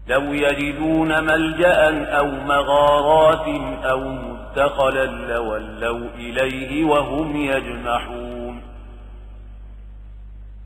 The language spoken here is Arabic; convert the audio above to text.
لو يجدون ملجأ أو مغارات أو مدخلا لولوا إليه وهم يجمحون